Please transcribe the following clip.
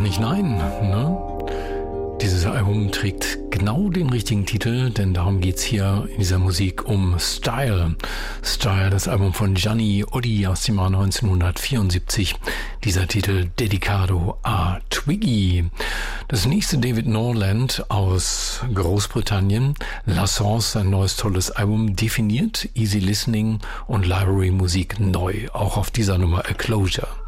nicht nein, ne? Dieses Album trägt genau den richtigen Titel, denn darum geht's hier in dieser Musik um Style. Style, das Album von Gianni Oddi aus dem Jahr 1974. Dieser Titel Dedicado a Twiggy. Das nächste David Norland aus Großbritannien. La Sens, sein neues tolles Album, definiert Easy Listening und Library Musik neu. Auch auf dieser Nummer A Closure.